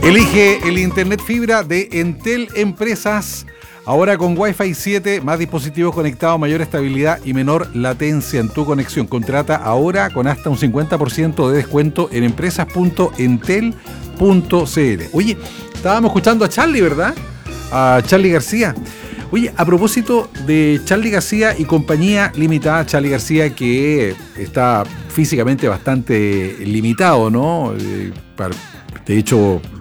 Elige el Internet fibra de Entel Empresas. Ahora con Wi-Fi 7, más dispositivos conectados, mayor estabilidad y menor latencia en tu conexión. Contrata ahora con hasta un 50% de descuento en empresas.entel.cl. Oye, estábamos escuchando a Charly, ¿verdad? A Charly García. Oye, a propósito de Charly García y compañía limitada, Charly García que está físicamente bastante limitado, ¿no? De hecho,